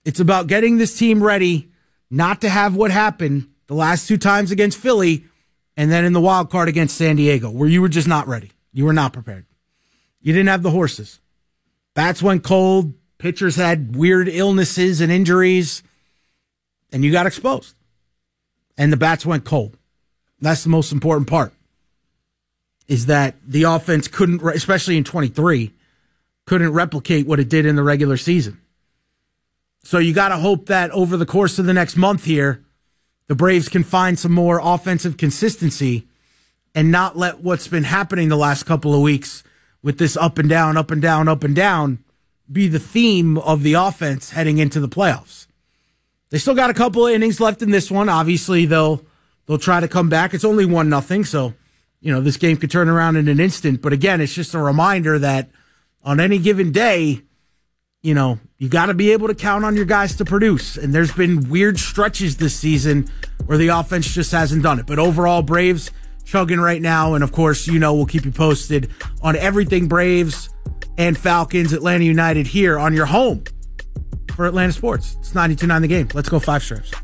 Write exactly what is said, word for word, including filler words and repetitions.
It's about getting this team ready not to have what happened the last two times against Philly and then in the wild card against San Diego, where you were just not ready. You were not prepared. You didn't have the horses. Bats went cold. Pitchers had weird illnesses and injuries, and you got exposed. And the bats went cold. That's the most important part, is that the offense couldn't, especially in twenty-three, couldn't replicate what it did in the regular season. So you got to hope that over the course of the next month here, the Braves can find some more offensive consistency and not let what's been happening the last couple of weeks with this up and down, up and down, up and down be the theme of the offense heading into the playoffs. They still got a couple of innings left in this one. Obviously, they'll they'll try to come back. It's only one nothing, so you know this game could turn around in an instant. But again, it's just a reminder that on any given day, you know, you got to be able to count on your guys to produce. And there's been weird stretches this season where the offense just hasn't done it. But overall, Braves chugging right now. And of course, you know, we'll keep you posted on everything Braves and Falcons, Atlanta United here on your home for Atlanta Sports. It's ninety-two point nine The Game. Let's go Five Stripes.